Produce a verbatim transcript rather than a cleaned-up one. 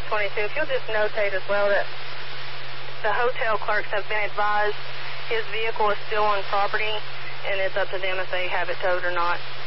twenty-two, if you'll just notate as well that the hotel clerks have been advised his vehicle is still on property, and it's up to them if they have it towed or not.